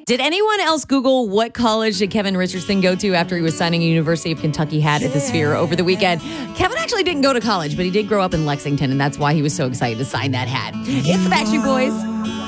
Did anyone else Google what college did Kevin Richardson go to after he was signing a University of Kentucky hat at the Sphere over the weekend? Kevin actually didn't go to college, but he did grow up in Lexington, and that's why he was so excited to sign that hat. It's the Backstreet Boys.